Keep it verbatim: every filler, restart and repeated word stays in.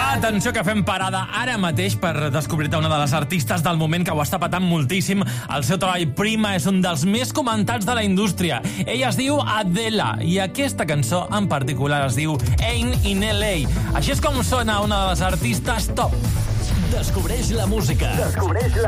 Atenció que fem parada ara mateix per descobrir-te una de les artistes del moment que ho està patant moltíssim. El seu treball Prima és un dels més comentats de la indústria. Ella es diu Adela i aquesta cançó en particular es diu Ain't in L A. Així és com sona una de les artistes top. Descobreix la música. Descobreix la